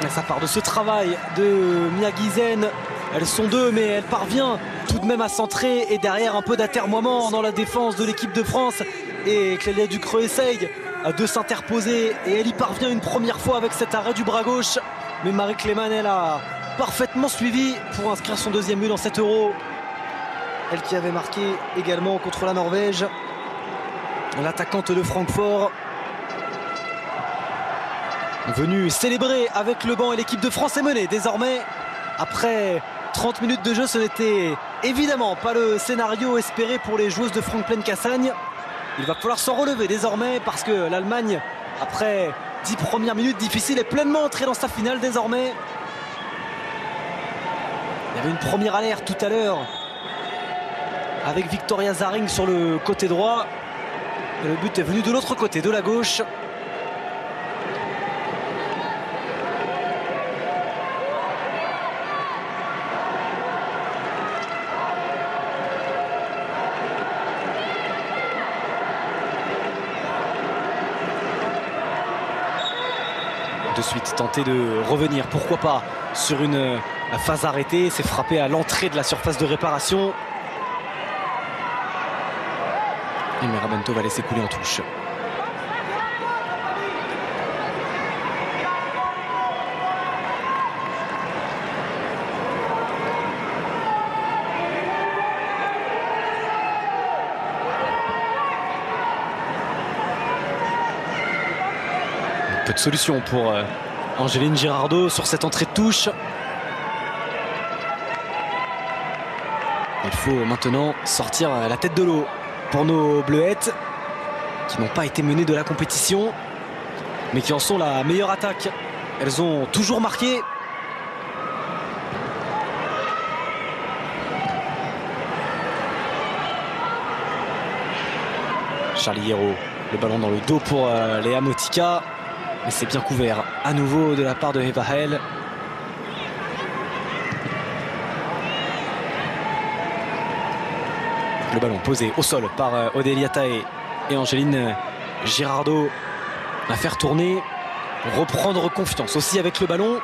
Ça part de ce travail de Mia Guizen. Elles sont deux, mais elle parvient tout de même à centrer. Et derrière, un peu d'atermoiement dans la défense de l'équipe de France. Et Clélia Ducreux essaye de s'interposer. Et elle y parvient une première fois avec cet arrêt du bras gauche. Mais Marie Clément, elle a parfaitement suivi pour inscrire son deuxième but dans cet Euro. Elle qui avait marqué également contre la Norvège. L'attaquante de Francfort. Venue célébrer avec le banc, et l'équipe de France est menée désormais. Après 30 minutes de jeu, ce n'était évidemment pas le scénario espéré pour les joueuses de Franck-Plaine-Cassagne. Il va falloir s'en relever désormais parce que l'Allemagne, après 10 premières minutes difficiles, est pleinement entrée dans sa finale désormais. Il y avait une première alerte tout à l'heure avec Victoria Zaring sur le côté droit. Et le but est venu de l'autre côté, de la gauche. De suite tenter de revenir, pourquoi pas, sur une phase arrêtée. C'est frappé à l'entrée de la surface de réparation. Et Mera Bento va laisser couler en touche. Peu de solution pour Angéline Girardot sur cette entrée de touche. Il faut maintenant sortir la tête de l'eau pour nos Bleuettes qui n'ont pas été menées de la compétition mais qui en sont la meilleure attaque. Elles ont toujours marqué. Charlie Hérault, le ballon dans le dos pour Léa Motika. Mais c'est bien couvert à nouveau de la part de Eva Hell. Le ballon posé au sol par Odélia Taé et Angéline Girardot. À faire tourner, reprendre confiance aussi avec le ballon.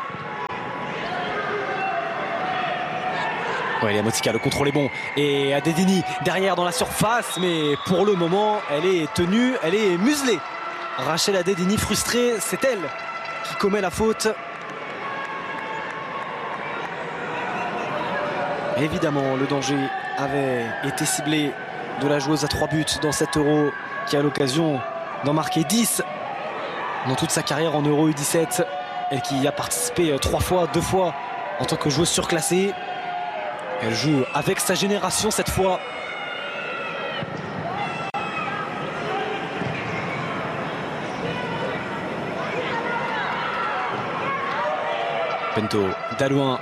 Ouais, Léa Motika, le contrôle est bon. Et Adedini derrière dans la surface. Mais pour le moment, elle est tenue, elle est muselée. Rachel Adedini frustrée, c'est elle qui commet la faute. Évidemment, le danger avait été ciblé de la joueuse à 3 buts dans cet Euro, qui a l'occasion d'en marquer 10 dans toute sa carrière en Euro U17. Elle qui a participé 2 fois en tant que joueuse surclassée. Elle joue avec sa génération cette fois. Bento d'Alouin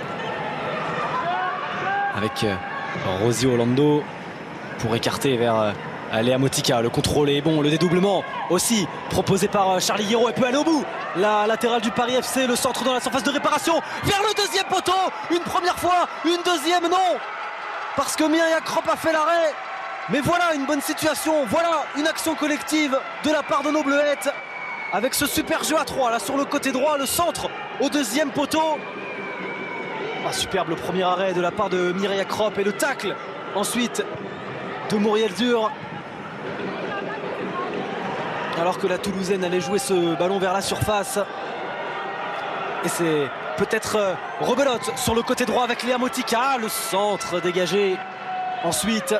avec Rosie Orlando pour écarter vers Léa Motika. Le contrôle est bon, le dédoublement aussi proposé par Charlie Hérault. Elle peut aller au bout. La latérale du Paris FC, le centre dans la surface de réparation vers le deuxième poteau. Une première fois, une deuxième non, parce que Mireia Kropp a fait l'arrêt. Mais voilà une bonne situation, voilà une action collective de la part de nos Bleuettes. Avec ce super jeu à 3 là sur le côté droit, le centre au deuxième poteau. Ah, superbe le premier arrêt de la part de Mireia Kropp et le tacle ensuite de Muriel Dur. Alors que la Toulousaine allait jouer ce ballon vers la surface. Et c'est peut-être rebelote sur le côté droit avec Léa Motika. Le centre dégagé ensuite.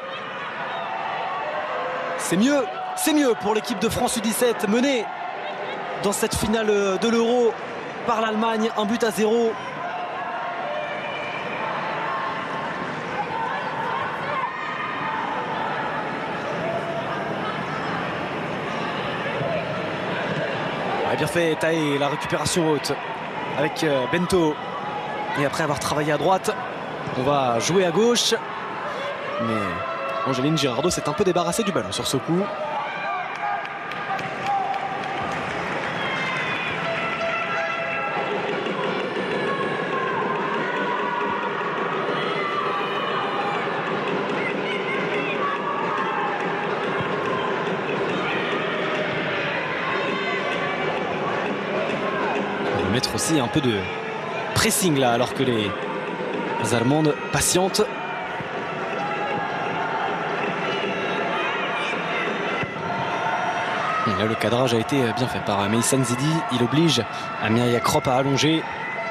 C'est mieux pour l'équipe de France U17 menée dans cette finale de l'Euro par l'Allemagne, 1-0. Bien fait Taé, la récupération haute avec Bento. Et après avoir travaillé à droite, on va jouer à gauche. Mais Angéline Girardot s'est un peu débarrassée du ballon sur ce coup. mettre aussi un peu de pressing là, alors que les Allemandes patientent. Et là, le cadrage a été bien fait par Meïssa Nzidi. Il oblige Amir Yakrop à allonger.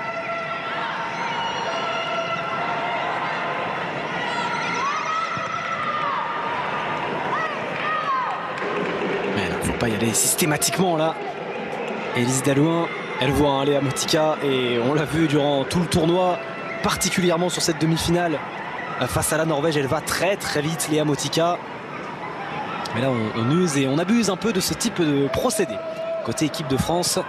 Mais il ne faut pas y aller systématiquement là. Élise Dalouin, elle voit Léa Motika et on l'a vu durant tout le tournoi, particulièrement sur cette demi-finale face à la Norvège. Elle va très très vite, Léa Motika. Mais là on use et on abuse un peu de ce type de procédé côté équipe de France.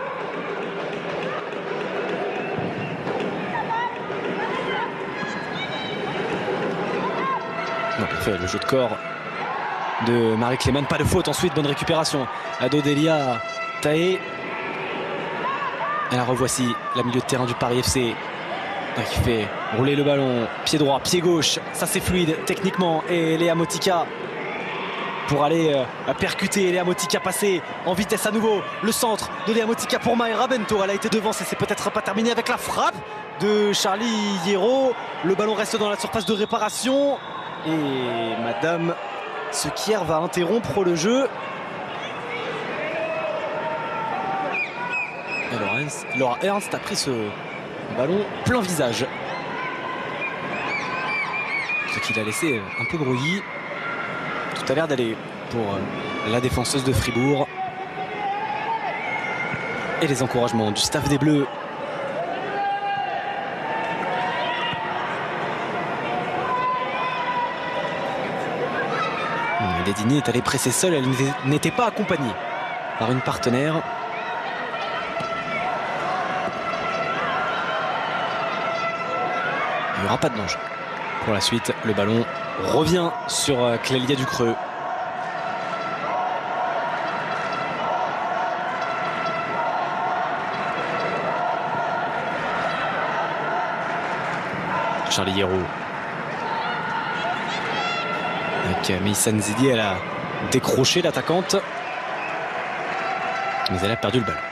Donc on fait le jeu de corps de Marie Clément, pas de faute ensuite, bonne récupération d'Odélia Taé. Et la revoici, la milieu de terrain du Paris FC qui fait rouler le ballon, pied droit, pied gauche, ça c'est fluide techniquement. Et Léa Motika pour aller percuter. Léa Motika passée en vitesse à nouveau. Le centre de Léa Motika pour Mayra Bento. Elle a été devancée, c'est peut-être pas terminé avec la frappe de Charlie Hierro. Le ballon reste dans la surface de réparation. Et Madame Sequière va interrompre le jeu. Et Laura Ernst a pris ce ballon plein visage. Ce qui l'a laissé un peu brouilli. Tout a l'air d'aller pour la défenseuse de Fribourg. Et les encouragements du staff des Bleus. Dédini est allée presser seule, elle n'était pas accompagnée par une partenaire. Il n'y aura pas de danger. Pour la suite, le ballon revient sur Clélia Ducreux. Charlie Hierro. Avec Meïssa Nzidi, elle a décroché l'attaquante. Mais elle a perdu le ballon.